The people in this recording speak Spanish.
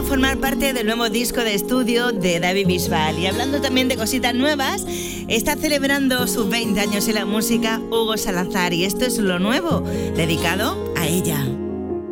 formar parte del nuevo disco de estudio de David Bisbal. Y hablando también de cositas nuevas, está celebrando sus 20 años en la música Hugo Salazar, y esto es lo nuevo, dedicado a ella.